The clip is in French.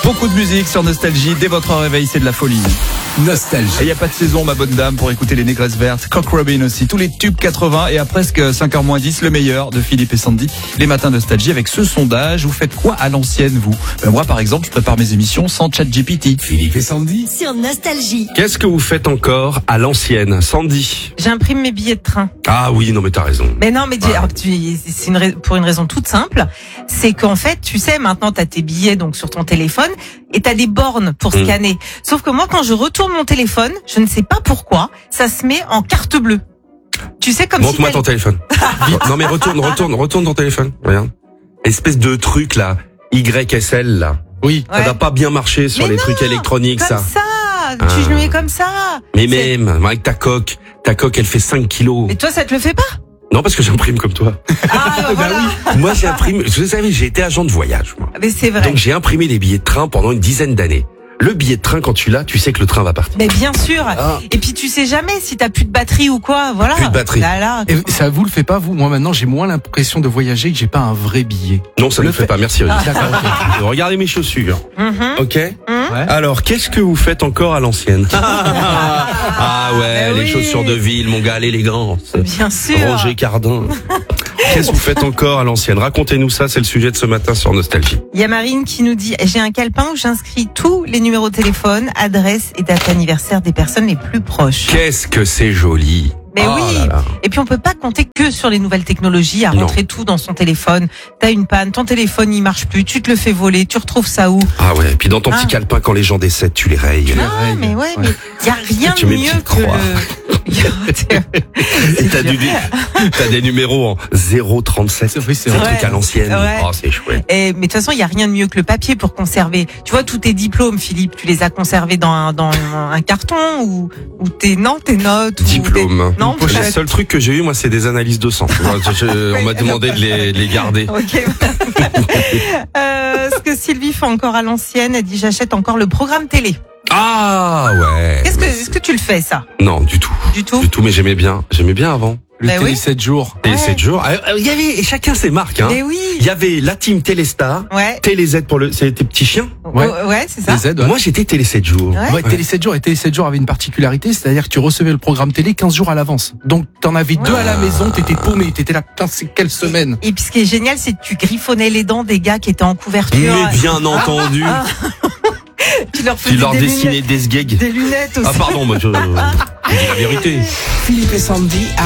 Beaucoup de musique sur Nostalgie. Dès votre réveil, c'est de la folie. Nostalgie. Et il n'y a pas de saison, ma bonne dame, pour écouter les Négresses Vertes. Cock Robin aussi. Tous les tubes 80 et à presque 5h-10, le meilleur de Philippe et Sandy. Les matins Nostalgie avec ce sondage. Vous faites quoi à l'ancienne, vous? Moi, par exemple, je prépare mes émissions sans ChatGPT. Philippe et Sandy. Sur Nostalgie. Qu'est-ce que vous faites encore à l'ancienne, Sandy? J'imprime mes billets de train. Ah oui, non mais t'as raison. Mais non, mais c'est pour une raison toute simple. C'est qu'en fait, tu sais, maintenant t'as tes billets donc sur ton téléphone et t'as des bornes pour scanner. Sauf que moi, quand je retourne mon téléphone, je ne sais pas pourquoi, ça se met en carte bleue. Tu sais, comme Montre-moi si ton téléphone. Non mais retourne ton téléphone. Regarde. Espèce de truc là, YSL là. Oui. Ça va pas bien marcher sur les trucs électroniques, comme ça. Tu le mets comme ça. Mais même, avec ta coque elle fait 5 kilos. Et toi, ça te le fait pas? Non, parce que j'imprime comme toi. Ah, bah voilà. Moi, j'imprime, vous savez, j'ai été agent de voyage, moi. Mais c'est vrai. Donc, j'ai imprimé des billets de train pendant une dizaine d'années. Le billet de train, quand tu l'as, tu sais que le train va partir. Mais bien sûr. Et puis tu sais jamais si t'as plus de batterie ou quoi, voilà. Plus de batterie. Là. Et ça vous le fait pas, vous? Moi, maintenant, j'ai moins l'impression de voyager que j'ai pas un vrai billet. Non, ça ne le fait pas, merci. D'accord, ok. Regardez mes chaussures. Ok? Ouais. Alors, qu'est-ce que vous faites encore à l'ancienne? Ah ouais, Mais les oui. chaussures de ville, mon gars, l'élégance. Bien sûr. Roger Cardin. Qu'est-ce que vous faites encore à l'ancienne? Racontez-nous ça, c'est le sujet de ce matin sur Nostalgie. Il y a Marine qui nous dit, j'ai un calepin où j'inscris tous les numéros de téléphone, adresse et date d'anniversaire des personnes les plus proches. Qu'est-ce que c'est joli. Mais Oh oui. là là. Et puis on peut pas compter que sur les nouvelles technologies, à Non. rentrer tout dans son téléphone. T'as une panne, ton téléphone il marche plus, tu te le fais voler, tu retrouves ça où? Ah ouais, et puis dans ton petit calepin, quand les gens décèdent, tu les rayes. Ah, mais ouais, mais il y a rien Tu de mets mieux petite que croix. Et t'as des numéros en 037. Oui, c'est un vrai. truc à l'ancienne. Ouais. Oh, c'est chouette. Mais de toute façon, il y a rien de mieux que le papier pour conserver. Tu vois, tous tes diplômes, Philippe, tu les as conservés dans un carton ou tes notes ou Diplôme. Non, Les pochette. seuls trucs que j'ai eu, moi, c'est des analyses de sang. On m'a demandé de les garder. Ok. Ce que Sylvie fait encore à l'ancienne, elle dit j'achète encore le programme télé. Ah ouais. Est-ce que tu le fais ça? Non, du tout. Du tout? Du tout, mais j'aimais bien avant. Le Bah télé oui. 7 jours. Télé Ouais. 7 jours. Il y avait, et chacun ses marques, hein. Mais oui. Il y avait la team Téléstar, Ouais. Télé Z c'est tes petits chiens. Ouais, c'est ça. Les aides, ouais. Moi, j'étais Télé 7 jours. Ouais. Ouais, Télé 7 jours. Et Télé 7 jours avait une particularité, c'est-à-dire que tu recevais le programme télé 15 jours à l'avance. Donc, t'en avais deux à la maison, t'étais paumé, t'étais là, putain, c'est quelle semaine? Et puis ce qui est génial, c'est que tu griffonnais les dents des gars qui étaient en couverture. Mais bien entendu. Tu leur faisais Tu leur des dessinais lunettes, des sgags. des lunettes aussi. Ah pardon, moi je dis la vérité. Philippe et Sandy.